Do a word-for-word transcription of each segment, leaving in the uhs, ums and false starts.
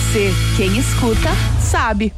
você. Quem escuta, sabe.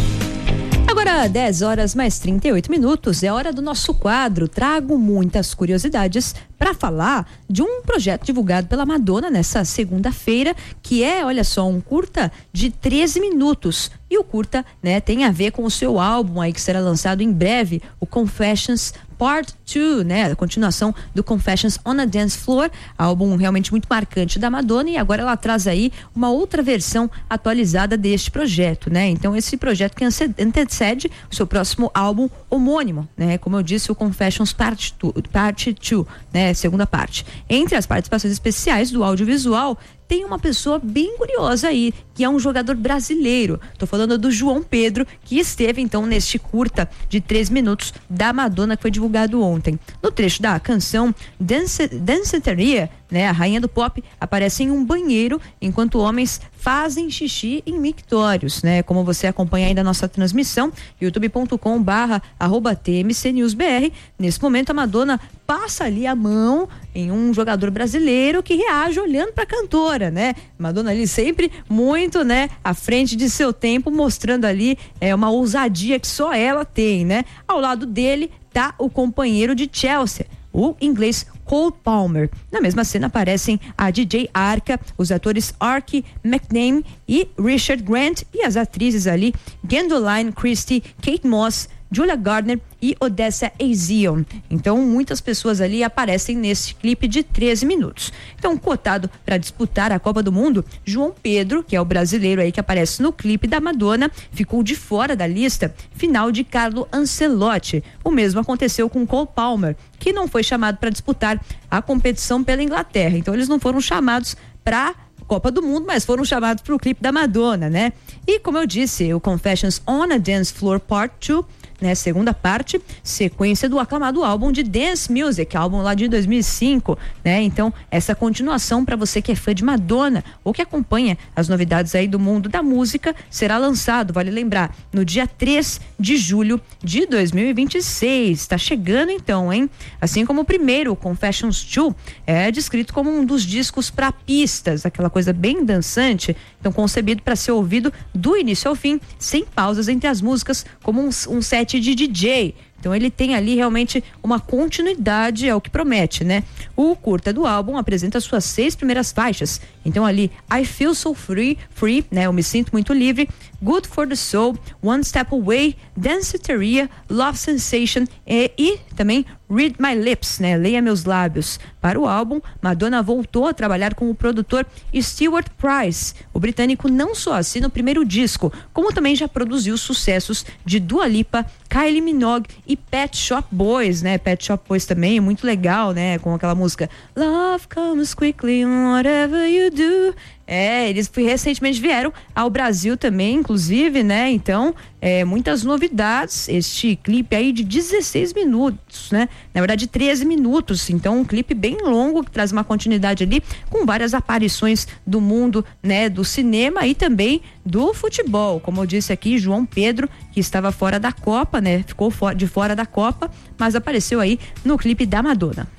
Agora, dez horas mais trinta e oito minutos, é hora do nosso quadro. Trago muitas curiosidades para falar de um projeto divulgado pela Madonna nessa segunda-feira, que é, olha só, um curta de treze minutos. E o curta, né, tem a ver com o seu álbum aí que será lançado em breve, o Confessions Part dois, né? A continuação do Confessions on a Dance Floor, álbum realmente muito marcante da Madonna, e agora ela traz aí uma outra versão atualizada deste projeto, né? Então esse projeto que antecede o seu próximo álbum homônimo, né? Como eu disse, o Confessions Part dois, Part dois, né? Segunda parte. Entre as participações especiais do audiovisual, tem uma pessoa bem curiosa aí, que é um jogador brasileiro. Tô falando do João Pedro, que esteve então neste curta de três minutos da Madonna, que foi divulgado ontem. No trecho da canção, Dance, Danceteria, né, a rainha do pop, aparece em um banheiro, enquanto homens fazem xixi em mictórios, né? Como você acompanha aí da nossa transmissão, youtube ponto com barra arroba T M C News B R. Nesse momento a Madonna passa ali a mão em um jogador brasileiro que reage olhando para a cantora, né? Madonna ali sempre muito, né, à frente de seu tempo, mostrando ali é, uma ousadia que só ela tem, né? Ao lado dele tá o companheiro de Chelsea, o inglês Cole Palmer. Na mesma cena aparecem a D J Arca, os atores Arky McName e Richard Grant e as atrizes ali Gwendoline Christie, Kate Moss, Julia Gardner e Odessa Ezion. Então muitas pessoas ali aparecem nesse clipe de treze minutos. Então, cotado para disputar a Copa do Mundo, João Pedro, que é o brasileiro aí que aparece no clipe da Madonna, ficou de fora da lista final de Carlo Ancelotti. O mesmo aconteceu com Cole Palmer, que não foi chamado para disputar a competição pela Inglaterra. Então eles não foram chamados para Copa do Mundo, mas foram chamados para o clipe da Madonna, né? E como eu disse, o Confessions on a Dance Floor Part dois, né, segunda parte, sequência do aclamado álbum de Dance Music, álbum lá de dois mil e cinco, né? Então, essa continuação para você que é fã de Madonna ou que acompanha as novidades aí do mundo da música, será lançado, vale lembrar, no dia três de julho de dois mil e vinte e seis. Tá chegando então, hein? Assim como o primeiro, o Confessions dois, é descrito como um dos discos para pistas, aquela coisa bem dançante, então concebido para ser ouvido do início ao fim, sem pausas entre as músicas, como um, um set de D J. Então ele tem ali realmente uma continuidade, é o que promete, né? O curta do álbum apresenta suas seis primeiras faixas. Então ali, I Feel So Free, Free, né? Eu me sinto muito livre, Good for the Soul, One Step Away, Danceteria, Love Sensation e, e também Read My Lips, né? Leia Meus Lábios. Para o álbum, Madonna voltou a trabalhar com o produtor Stuart Price. O britânico não só assina o primeiro disco, como também já produziu sucessos de Dua Lipa, Kylie Minogue e Pet Shop Boys, né? Pet Shop Boys também, muito legal, né? Com aquela música Love Comes Quickly, Whatever You Do. É, eles recentemente vieram ao Brasil também, inclusive, né? Então, é, muitas novidades. Este clipe aí de dezesseis minutos, né? Na verdade, treze minutos. Então, um clipe bem longo que traz uma continuidade ali com várias aparições do mundo, né? Do cinema e também do futebol. Como eu disse aqui, João Pedro, que estava fora da Copa, né? Ficou fora, de fora da Copa, mas apareceu aí no clipe da Madonna.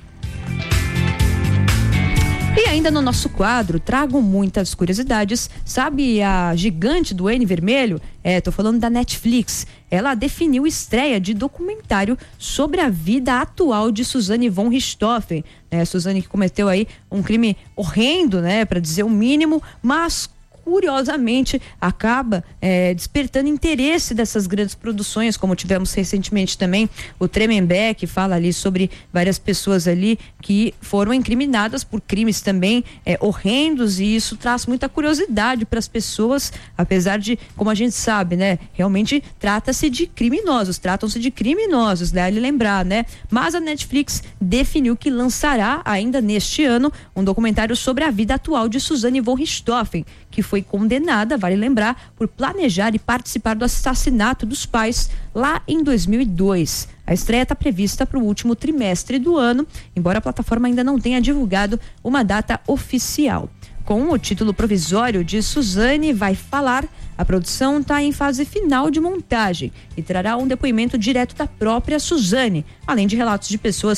E ainda no nosso quadro, trago muitas curiosidades. Sabe a gigante do N vermelho? É, tô falando da Netflix. Ela definiu estreia de documentário sobre a vida atual de Suzane von Richthofen. É, Suzane que cometeu aí um crime horrendo, né? Para dizer o mínimo, mas curiosamente acaba é, despertando interesse dessas grandes produções, como tivemos recentemente também o Tremembé, que fala ali sobre várias pessoas ali que foram incriminadas por crimes também é, horrendos, e isso traz muita curiosidade para as pessoas, apesar de, como a gente sabe, né, realmente trata-se de criminosos, tratam-se de criminosos, dá-lhe lembrar, né? Mas a Netflix definiu que lançará ainda neste ano um documentário sobre a vida atual de Suzane von Richthofen, que foi condenada, vale lembrar, por planejar e participar do assassinato dos pais lá em dois mil e dois. A estreia está prevista para o último trimestre do ano, embora a plataforma ainda não tenha divulgado uma data oficial. Com o título provisório de Suzane Vai Falar, a produção está em fase final de montagem e trará um depoimento direto da própria Suzane, além de relatos de pessoas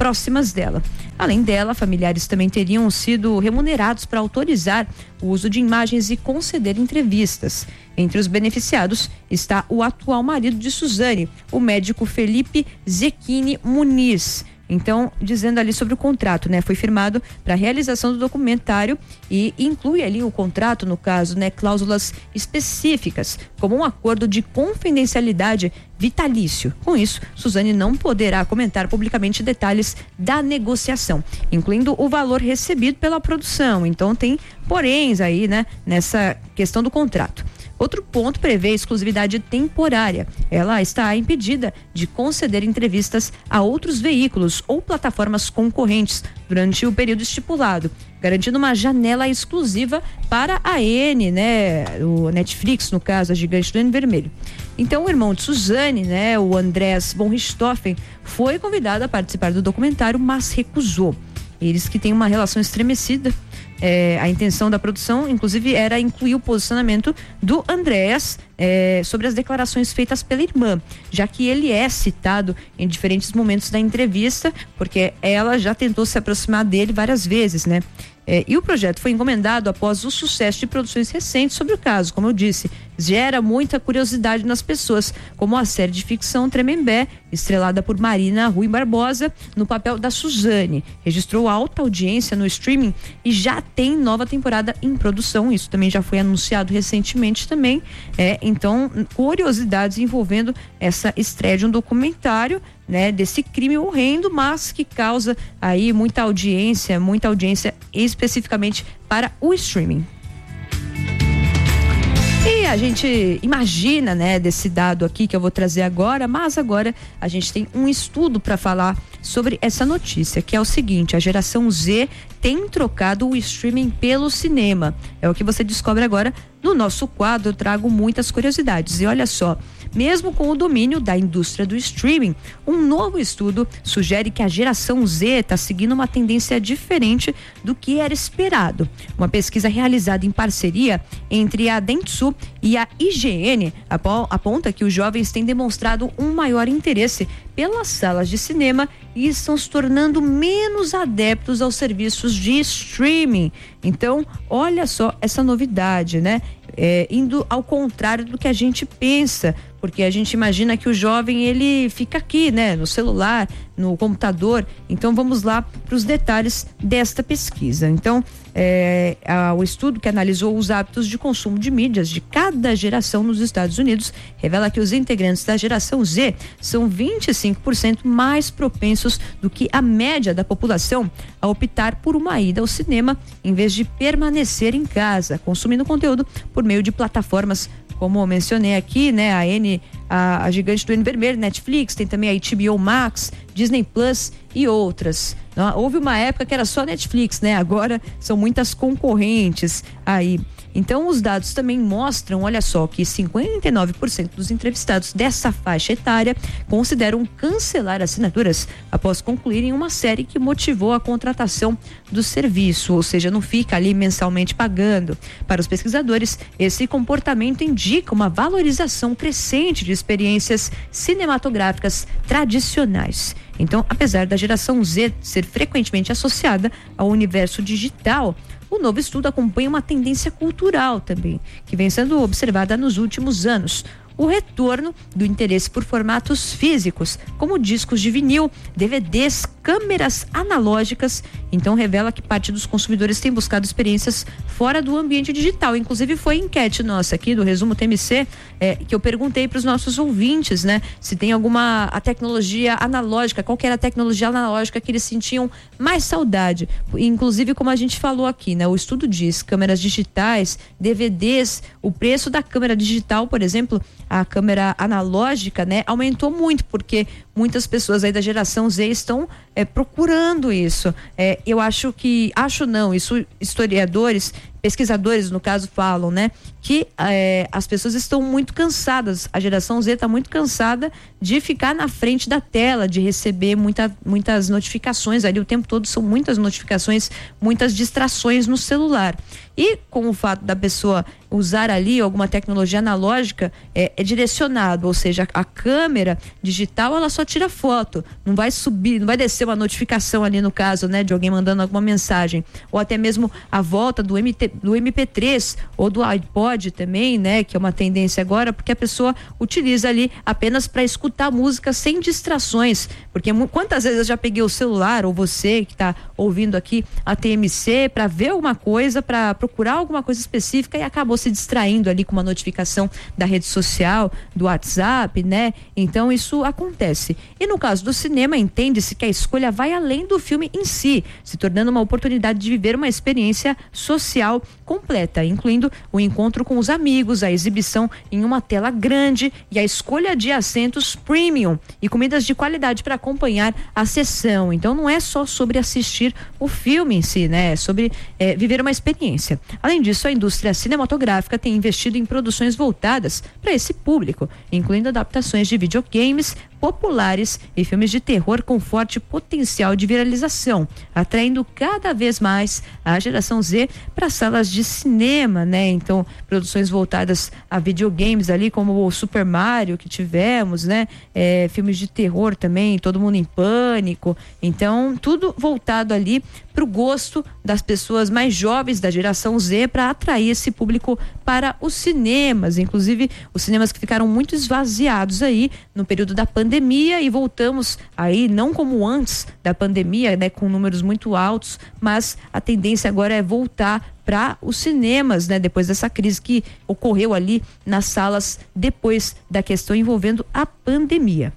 próximas dela. Além dela, familiares também teriam sido remunerados para autorizar o uso de imagens e conceder entrevistas. Entre os beneficiados está o atual marido de Suzane, o médico Felipe Zecchini Muniz. Então, dizendo ali sobre o contrato, né? Foi firmado para a realização do documentário e inclui ali o contrato, no caso, né? Cláusulas específicas, como um acordo de confidencialidade vitalício. Com isso, Suzane não poderá comentar publicamente detalhes da negociação, incluindo o valor recebido pela produção. Então, tem poréns aí, né? Nessa questão do contrato. Outro ponto prevê exclusividade temporária. Ela está impedida de conceder entrevistas a outros veículos ou plataformas concorrentes durante o período estipulado, garantindo uma janela exclusiva para a N, né, o Netflix, no caso, a gigante do N Vermelho. Então, o irmão de Suzane, né, o Andrés von Richthofen, foi convidado a participar do documentário, mas recusou. Eles que têm uma relação estremecida. É, a intenção da produção, inclusive, era incluir o posicionamento do Andrés é, sobre as declarações feitas pela irmã, já que ele é citado em diferentes momentos da entrevista, porque ela já tentou se aproximar dele várias vezes, né? É, e o projeto foi encomendado após o sucesso de produções recentes sobre o caso. Como eu disse, gera muita curiosidade nas pessoas, como a série de ficção Tremembé, estrelada por Marina Rui Barbosa, no papel da Suzane. Registrou alta audiência no streaming e já tem nova temporada em produção. Isso também já foi anunciado recentemente também. É, então, curiosidades envolvendo essa estreia de um documentário, né, desse crime horrendo, mas que causa aí muita audiência, muita audiência especificamente para o streaming. E a gente imagina, né, desse dado aqui que eu vou trazer agora, mas agora a gente tem um estudo para falar sobre essa notícia, que é o seguinte: a geração Z tem trocado o streaming pelo cinema. É o que você descobre agora no nosso quadro. Eu trago muitas curiosidades. E olha só, mesmo com o domínio da indústria do streaming, um novo estudo sugere que a geração Z está seguindo uma tendência diferente do que era esperado. Uma pesquisa realizada em parceria entre a Dentsu e a I G N aponta que os jovens têm demonstrado um maior interesse pelas salas de cinema e estão se tornando menos adeptos aos serviços de streaming. Então, olha só essa novidade, né? É, indo ao contrário do que a gente pensa, porque a gente imagina que o jovem ele fica aqui, né, no celular, no computador. Então vamos lá para os detalhes desta pesquisa. Então, é, a, o estudo que analisou os hábitos de consumo de mídias de cada geração nos Estados Unidos revela que os integrantes da geração Z são vinte e cinco por cento mais propensos do que a média da população a optar por uma ida ao cinema em vez de permanecer em casa, consumindo conteúdo por meio de plataformas, como eu mencionei aqui, né, a N, a, a gigante do N Vermelho, Netflix, tem também a H B O Max, Disney Plus e outras. Houve uma época que era só Netflix, né? Agora são muitas concorrentes aí. Então, os dados também mostram, olha só, que cinquenta e nove por cento dos entrevistados dessa faixa etária consideram cancelar assinaturas após concluírem uma série que motivou a contratação do serviço, ou seja, não fica ali mensalmente pagando. Para os pesquisadores, esse comportamento indica uma valorização crescente de experiências cinematográficas tradicionais. Então, apesar da geração Z ser frequentemente associada ao universo digital, o novo estudo acompanha uma tendência cultural também, que vem sendo observada nos últimos anos. O retorno do interesse por formatos físicos, como discos de vinil, D V Ds, câmeras analógicas. Então revela que parte dos consumidores tem buscado experiências fora do ambiente digital. Inclusive foi enquete nossa aqui do Resumo T M C, é, que eu perguntei para os nossos ouvintes, né, se tem alguma a tecnologia analógica, qual que era a tecnologia analógica que eles sentiam mais saudade. Inclusive, como a gente falou aqui, né, o estudo diz câmeras digitais, D V Ds, o preço da câmera digital, por exemplo, a câmera analógica, né, aumentou muito, porque muitas pessoas aí da geração Z estão é, procurando isso. É, eu acho que, acho não, isso historiadores, pesquisadores no caso falam, né, que é, as pessoas estão muito cansadas, a geração Z está muito cansada de ficar na frente da tela, de receber muita, muitas notificações ali o tempo todo, são muitas notificações, muitas distrações no celular. E com o fato da pessoa usar ali alguma tecnologia analógica, é, é direcionado, ou seja, a, a câmera digital ela só tira foto, não vai subir, não vai descer uma notificação ali no caso, né, de alguém mandando alguma mensagem, ou até mesmo a volta do, M T, do M P três ou do iPod também, né, que é uma tendência agora, porque a pessoa utiliza ali apenas para escutar música sem distrações, porque quantas vezes eu já peguei o celular, ou você que está ouvindo aqui a T M C, para ver alguma coisa, para procurar alguma coisa específica e acabou se distraindo ali com uma notificação da rede social, do WhatsApp, né? Então isso acontece. E no caso do cinema, entende-se que a escolha vai além do filme em si, se tornando uma oportunidade de viver uma experiência social completa, incluindo o encontro com os amigos, a exibição em uma tela grande e a escolha de assentos premium e comidas de qualidade para acompanhar a sessão. Então não é só sobre assistir o filme em si, né? É sobre é, viver uma experiência. Além disso, a indústria cinematográfica tem investido em produções voltadas para esse público, incluindo adaptações de videogames populares e filmes de terror com forte potencial de viralização, atraindo cada vez mais a geração Z para salas de cinema, né? Então, produções voltadas a videogames ali, como o Super Mario que tivemos, né? É, filmes de terror também, Todo Mundo em Pânico. Então, tudo voltado ali para o gosto das pessoas mais jovens da geração Z, para atrair esse público para os cinemas, inclusive os cinemas que ficaram muito esvaziados aí no período da pandemia, e voltamos aí não como antes da pandemia, né, com números muito altos, mas a tendência agora é voltar para os cinemas, né, depois dessa crise que ocorreu ali nas salas depois da questão envolvendo a pandemia.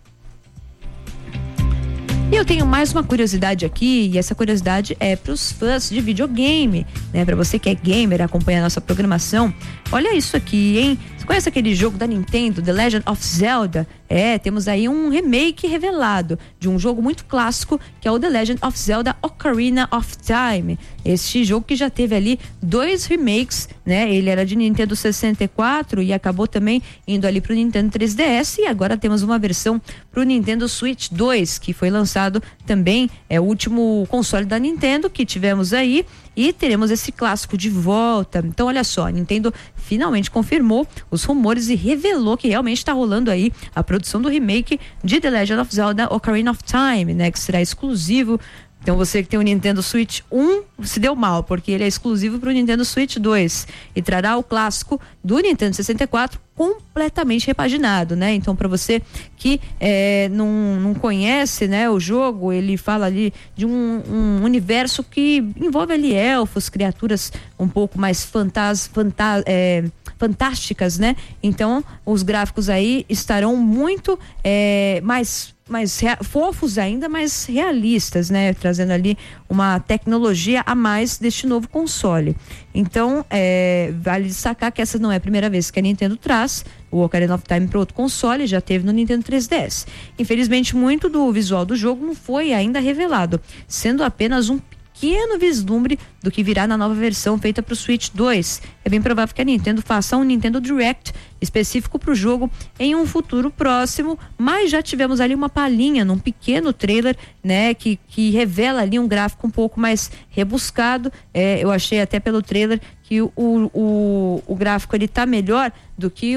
E eu tenho mais uma curiosidade aqui, e essa curiosidade é para os fãs de videogame, né? Para você que é gamer, acompanha a nossa programação. Olha isso aqui, hein? Você conhece aquele jogo da Nintendo, The Legend of Zelda? É, temos aí um remake revelado de um jogo muito clássico, que é o The Legend of Zelda Ocarina of Time. Este jogo que já teve ali dois remakes, né? Ele era de Nintendo sessenta e quatro e acabou também indo ali pro Nintendo três D S, e agora temos uma versão pro Nintendo Switch dois, que foi lançado também, é o último console da Nintendo que tivemos aí, e teremos esse clássico de volta. Então olha só, a Nintendo finalmente confirmou os rumores e revelou que realmente está rolando aí a produção do remake de The Legend of Zelda Ocarina of Time, né, que será exclusivo. Então você que tem o Nintendo Switch um se deu mal, porque ele é exclusivo para o Nintendo Switch dois e trará o clássico do Nintendo sessenta e quatro completamente repaginado, né? Então, para você que é, não, não conhece, né, o jogo, ele fala ali de um, um universo que envolve ali elfos, criaturas um pouco mais fantas, fanta, é, fantásticas, né? Então, os gráficos aí estarão muito é, mais mais rea- fofos ainda, mais realistas, né? Trazendo ali uma tecnologia a mais deste novo console. Então, é, vale destacar que essa não é a primeira vez que a Nintendo traz o Ocarina of Time para outro console, já teve no Nintendo três D S. Infelizmente, muito do visual do jogo não foi ainda revelado, sendo apenas um pequeno vislumbre do que virá na nova versão feita para o Switch dois. É bem provável que a Nintendo faça um Nintendo Direct específico para o jogo em um futuro próximo, mas já tivemos ali uma palhinha num pequeno trailer, né, que, que revela ali um gráfico um pouco mais rebuscado. É, eu achei até pelo trailer que o, o, o gráfico ele tá melhor do que o,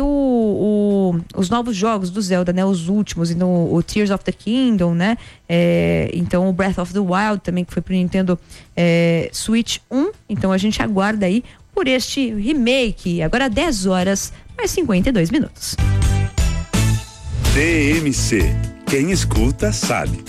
o, os novos jogos do Zelda, né, os últimos, então, o Tears of the Kingdom, né, é, então o Breath of the Wild também, que foi pro Nintendo é, Switch um. Então a gente aguarda aí por este remake. Agora dez horas mais cinquenta e dois minutos. T M C, quem escuta sabe.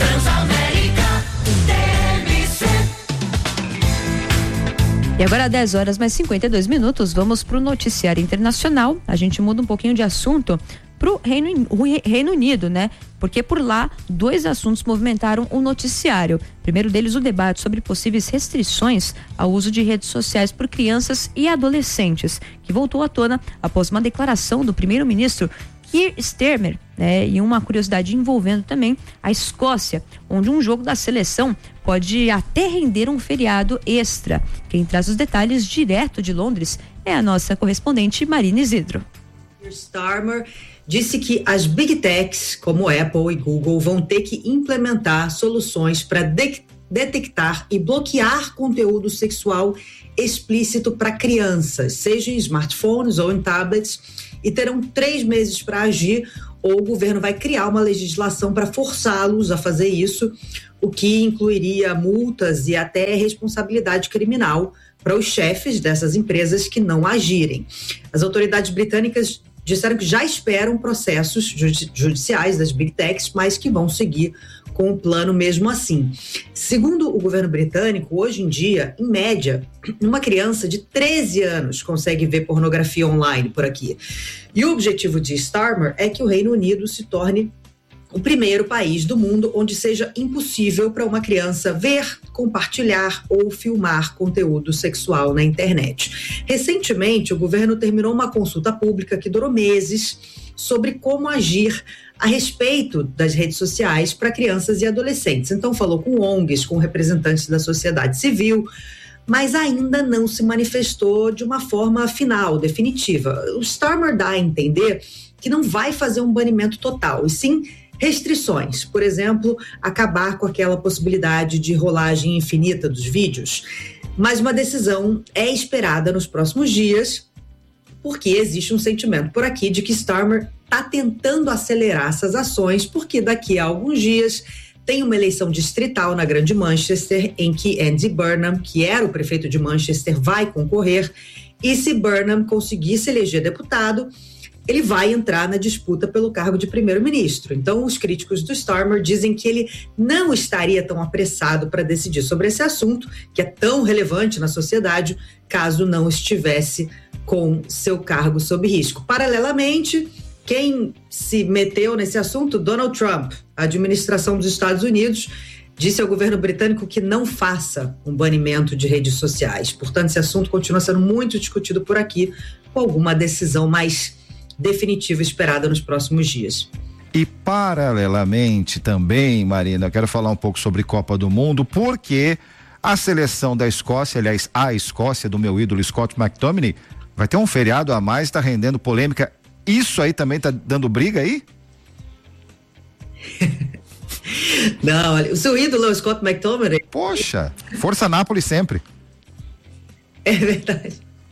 E agora dez horas mais cinquenta e dois minutos, vamos pro noticiário internacional. A gente muda um pouquinho de assunto pro Reino, Reino Unido, né? Porque por lá dois assuntos movimentaram o noticiário. Primeiro deles, o debate sobre possíveis restrições ao uso de redes sociais por crianças e adolescentes, que voltou à tona após uma declaração do primeiro-ministro Keir Starmer, né? E uma curiosidade envolvendo também a Escócia, onde um jogo da seleção pode até render um feriado extra. Quem traz os detalhes direto de Londres é a nossa correspondente Marina Isidro. Starmer disse que as Big Techs, como Apple e Google, vão ter que implementar soluções para de- detectar e bloquear conteúdo sexual explícito para crianças, seja em smartphones ou em tablets, e terão três meses para agir, ou o governo vai criar uma legislação para forçá-los a fazer isso, o que incluiria multas e até responsabilidade criminal para os chefes dessas empresas que não agirem. As autoridades britânicas disseram que já esperam processos judiciais das Big Techs, mas que vão seguir com o plano mesmo assim. Segundo o governo britânico, hoje em dia, em média, uma criança de treze anos consegue ver pornografia online por aqui. E o objetivo de Starmer é que o Reino Unido se torne o primeiro país do mundo onde seja impossível para uma criança ver, compartilhar ou filmar conteúdo sexual na internet. Recentemente, o governo terminou uma consulta pública que durou meses sobre como agir a respeito das redes sociais para crianças e adolescentes. Então, falou com O N Gs, com representantes da sociedade civil, mas ainda não se manifestou de uma forma final, definitiva. O Starmer dá a entender que não vai fazer um banimento total, e sim restrições, por exemplo, acabar com aquela possibilidade de rolagem infinita dos vídeos. Mas uma decisão é esperada nos próximos dias, porque existe um sentimento por aqui de que Starmer está tentando acelerar essas ações, porque daqui a alguns dias tem uma eleição distrital na Grande Manchester, em que Andy Burnham, que era o prefeito de Manchester, vai concorrer, e se Burnham conseguir se eleger deputado, ele vai entrar na disputa pelo cargo de primeiro-ministro. Então, os críticos do Starmer dizem que ele não estaria tão apressado para decidir sobre esse assunto, que é tão relevante na sociedade, caso não estivesse com seu cargo sob risco. Paralelamente, quem se meteu nesse assunto? Donald Trump. A administração dos Estados Unidos disse ao governo britânico que não faça um banimento de redes sociais. Portanto, esse assunto continua sendo muito discutido por aqui, com alguma decisão mais definitiva esperada nos próximos dias. E paralelamente também, Marina, eu quero falar um pouco sobre Copa do Mundo, porque a seleção da Escócia, aliás, a Escócia do meu ídolo Scott McTominay, vai ter um feriado a mais, tá rendendo polêmica. Isso aí também tá dando briga aí? Não, olha, o seu ídolo é o Scott McTominay. Poxa, força Nápoles sempre. É verdade.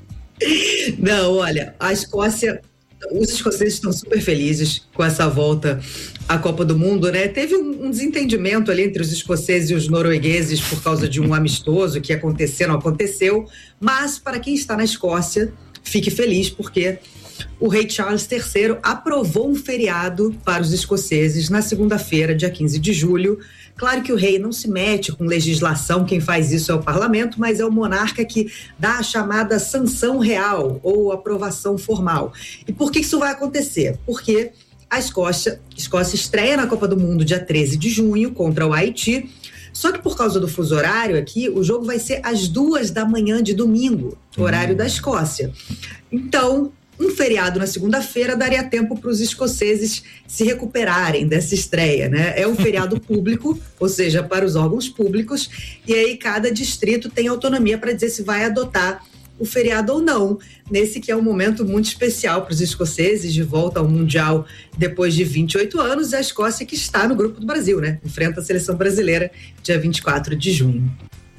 Não, olha, a Escócia, os escoceses estão super felizes com essa volta à Copa do Mundo, né? Teve um, um desentendimento ali entre os escoceses e os noruegueses por causa de um amistoso que aconteceu, não aconteceu, mas para quem está na Escócia, fique feliz porque o rei Charles terceiro aprovou um feriado para os escoceses na segunda-feira, dia quinze de julho. Claro que o rei não se mete com legislação, quem faz isso é o parlamento, mas é o monarca que dá a chamada sanção real ou aprovação formal. E por que isso vai acontecer? Porque a Escócia, Escócia estreia na Copa do Mundo dia treze de junho contra o Haiti, só que por causa do fuso horário aqui, o jogo vai ser às duas da manhã de domingo, horário da Escócia. Então, um feriado na segunda-feira daria tempo para os escoceses se recuperarem dessa estreia, né? É um feriado público, ou seja, para os órgãos públicos, e aí cada distrito tem autonomia para dizer se vai adotar o feriado ou não, nesse que é um momento muito especial para os escoceses, de volta ao Mundial depois de vinte e oito anos, e a Escócia que está no grupo do Brasil, né? Enfrenta a seleção brasileira dia vinte e quatro de junho.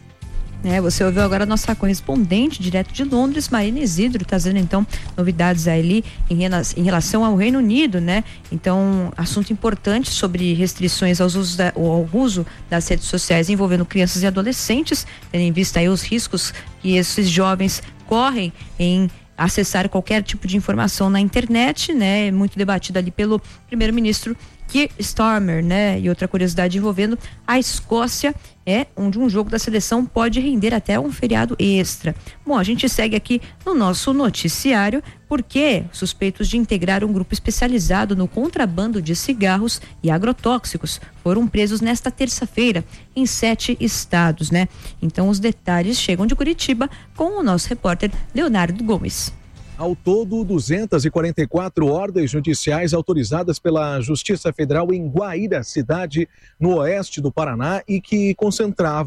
É, você ouviu agora a nossa correspondente direto de Londres, Marina Isidro, trazendo então novidades ali em, em relação ao Reino Unido, né? Então, assunto importante sobre restrições aos usos da, ao uso das redes sociais envolvendo crianças e adolescentes, tendo em vista aí os riscos que esses jovens correm em acessar qualquer tipo de informação na internet, né? Muito debatido ali pelo primeiro-ministro Keir Starmer, né? E outra curiosidade envolvendo a Escócia é onde um jogo da seleção pode render até um feriado extra. Bom, a gente segue aqui no nosso noticiário porque suspeitos de integrar um grupo especializado no contrabando de cigarros e agrotóxicos foram presos nesta terça-feira em sete estados, né? Então os detalhes chegam de Curitiba com o nosso repórter Leonardo Gomes. Ao todo, duzentas e quarenta e quatro ordens judiciais autorizadas pela Justiça Federal em Guaíra, cidade no oeste do Paraná, e que concentrava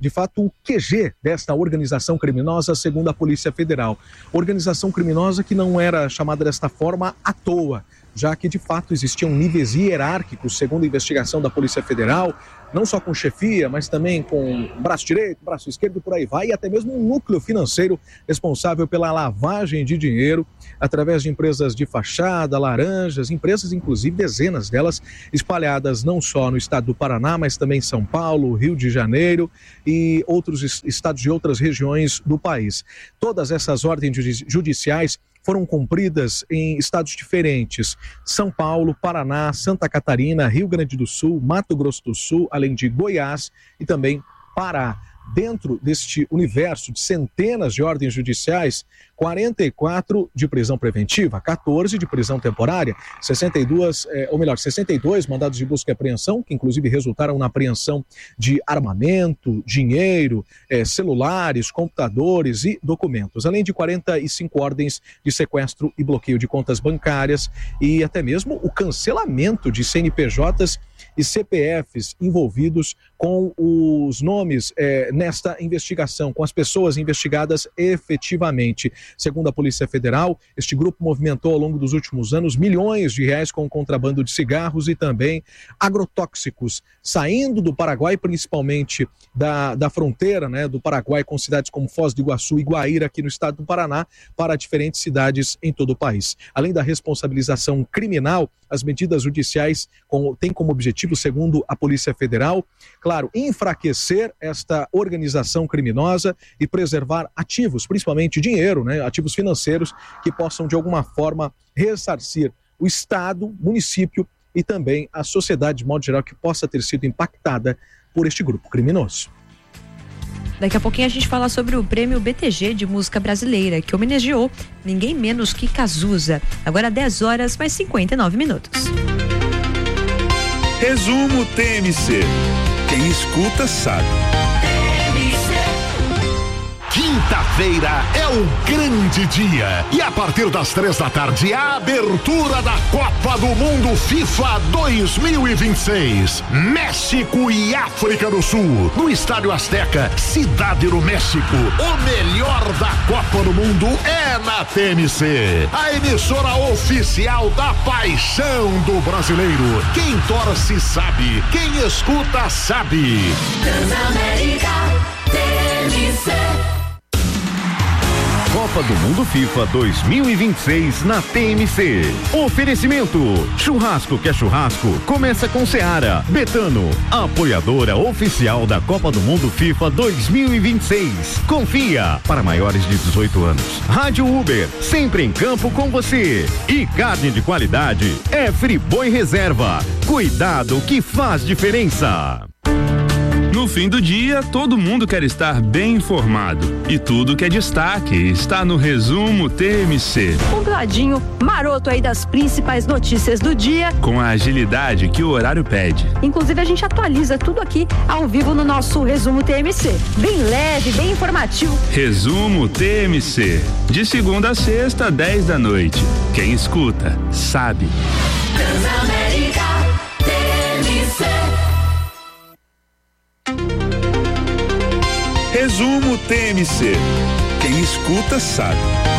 de fato, o Q G desta organização criminosa, segundo a Polícia Federal. Organização criminosa que não era chamada desta forma à toa, já que, de fato, existiam níveis hierárquicos, segundo a investigação da Polícia Federal, não só com chefia, mas também com braço direito, braço esquerdo, por aí vai, e até mesmo um núcleo financeiro responsável pela lavagem de dinheiro, através de empresas de fachada, laranjas, empresas, inclusive, dezenas delas, espalhadas não só no estado do Paraná, mas também em São Paulo, Rio de Janeiro e outros estados de outras regiões do país. Todas essas ordens judiciais foram cumpridas em estados diferentes: São Paulo, Paraná, Santa Catarina, Rio Grande do Sul, Mato Grosso do Sul, além de Goiás e também Pará. Dentro deste universo de centenas de ordens judiciais, quarenta e quatro de prisão preventiva, quatorze de prisão temporária, sessenta e dois, eh, ou melhor, sessenta e dois mandados de busca e apreensão, que inclusive resultaram na apreensão de armamento, dinheiro, eh, celulares, computadores e documentos, além de quarenta e cinco ordens de sequestro e bloqueio de contas bancárias e até mesmo o cancelamento de C N P Js e C P Fs envolvidos com os nomes eh, nesta investigação, com as pessoas investigadas efetivamente. Segundo a Polícia Federal, este grupo movimentou ao longo dos últimos anos milhões de reais com o contrabando de cigarros e também agrotóxicos, saindo do Paraguai, principalmente da, da fronteira, né, do Paraguai com cidades como Foz do Iguaçu e Guaíra, aqui no estado do Paraná, para diferentes cidades em todo o país. Além da responsabilização criminal, as medidas judiciais com, têm como objetivo, segundo a Polícia Federal, claro, enfraquecer esta organização criminosa e preservar ativos, principalmente dinheiro, né, ativos financeiros que possam de alguma forma ressarcir o Estado, município e também a sociedade de modo geral que possa ter sido impactada por este grupo criminoso. Daqui a pouquinho a gente fala sobre o prêmio B T G de música brasileira, que homenageou ninguém menos que Cazuza. Agora dez horas mais cinquenta e nove minutos. Resumo T M C. Quem escuta sabe. Quinta-feira é o grande dia e a partir das três da tarde a abertura da Copa do Mundo FIFA dois mil e vinte e seis, México e África do Sul, no Estádio Azteca, Cidade do México. O melhor da Copa do Mundo é na T M C, a emissora oficial da paixão do brasileiro. Quem torce sabe, quem escuta sabe. Transamérica T M C. Copa do Mundo FIFA dois mil e vinte e seis na T M C. Oferecimento: churrasco que é churrasco, começa com Seara. Betano, apoiadora oficial da Copa do Mundo FIFA dois mil e vinte e seis. Confia, para maiores de dezoito anos. Rádio Uber, sempre em campo com você. E carne de qualidade é Friboi Reserva. Cuidado que faz diferença. No fim do dia, todo mundo quer estar bem informado. E tudo que é destaque está no Resumo T M C. Um ladinho maroto aí das principais notícias do dia. Com a agilidade que o horário pede. Inclusive, a gente atualiza tudo aqui ao vivo no nosso Resumo T M C. Bem leve, bem informativo. Resumo T M C. De segunda a sexta, dez da noite. Quem escuta, sabe. Transamérica T M C. Resumo T M C. Quem escuta sabe.